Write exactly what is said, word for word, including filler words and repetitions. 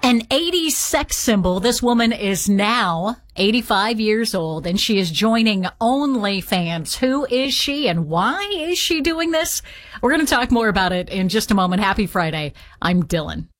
An eighties sex symbol. This woman is now eighty-five years old, and she is joining OnlyFans. Who is she, and why is she doing this? We're going to talk more about it in just a moment. Happy Friday. I'm Dylan.